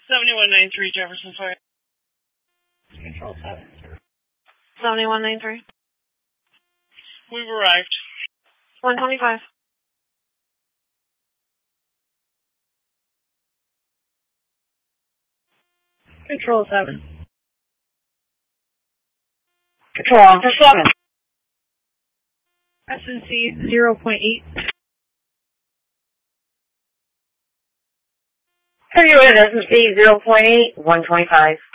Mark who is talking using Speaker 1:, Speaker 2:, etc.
Speaker 1: 7193 Jefferson Fire.
Speaker 2: Control 7.
Speaker 3: 7193.
Speaker 1: We've arrived.
Speaker 3: 125.
Speaker 2: Control 7. Control Officer 7.
Speaker 3: SNC 0.8.
Speaker 2: Unit SNC 0.8, 125.